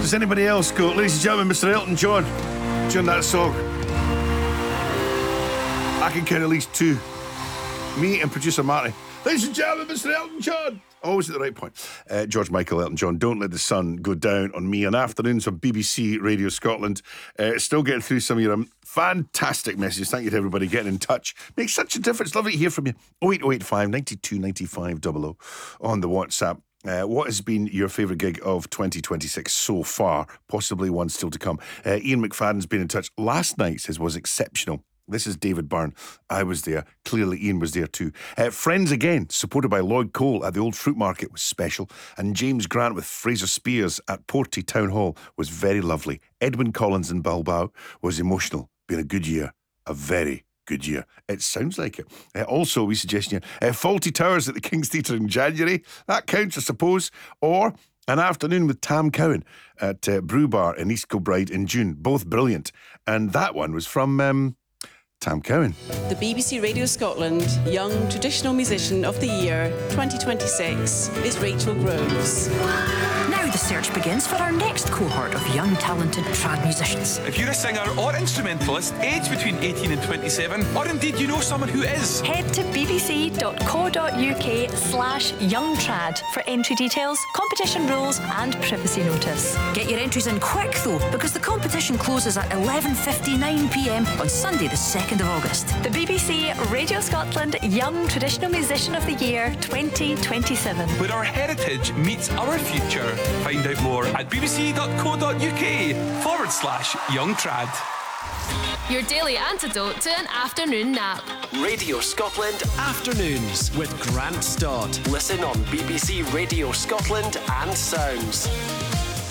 Does anybody else go, ladies and gentlemen, Mr. Elton John, during that song? I can count at least two. Me and producer Marty. Ladies and gentlemen, Mr. Elton John. Always at the right point. George Michael, Elton John, Don't Let the Sun Go Down on Me on afternoons on BBC Radio Scotland. Still getting through some of your fantastic messages. Thank you to everybody getting in touch. Makes such a difference. Lovely to hear from you. 08085 92 95 00 on the WhatsApp. What has been your favourite gig of 2026 so far? Possibly one still to come. Ian McFadden's been in touch. Last night, says, was exceptional. This is David Byrne. I was there. Clearly Ian was there too. Friends Again, supported by Lloyd Cole at the Old Fruit Market, was special. And James Grant with Fraser Spears at Porty Town Hall was very lovely. Edwyn Collins in Bilbao was emotional. Been a good year. A very good year. It sounds like it. Also, we suggest you Fawlty Towers at the King's Theatre in January. That counts, I suppose. Or an afternoon with Tam Cowan at Brew Bar in East Kilbride in June. Both brilliant. And that one was from Tam Cowan. The BBC Radio Scotland Young Traditional Musician of the Year 2026 is Rachel Groves. Now the search begins for our next cohort of young talented trad musicians. If you're a singer or instrumentalist aged between 18 and 27, or indeed you know someone who is, head to bbc.co.uk/youngtrad for entry details, competition rules and privacy notice. Get your entries in quick though, because the competition closes at 11:59pm on Sunday the 2nd of August. The BBC Radio Scotland Young Traditional Musician of the Year 2027. where our heritage meets our future. Find out more at bbc.co.uk/youngtrad. Your daily antidote to an afternoon nap. Radio Scotland Afternoons with Grant Stott. Listen on BBC Radio Scotland and Sounds.